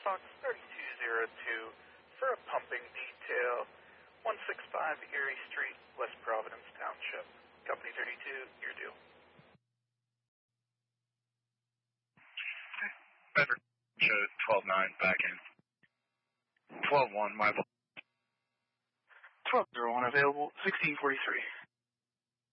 Fox 3202 for a pumping detail, 165 Erie Street, West Providence Township. Company 32, your due. Bedford showed 12-9 back in. 12-1, my fault. 12-01 available, 1643.